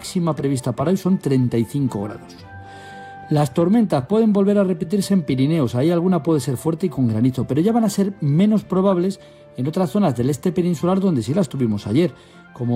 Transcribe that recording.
máxima prevista para hoy son 35 grados. Las tormentas pueden volver a repetirse en Pirineos, ahí alguna puede ser fuerte y con granizo, pero ya van a ser menos probables en otras zonas del este peninsular donde sí las tuvimos ayer, como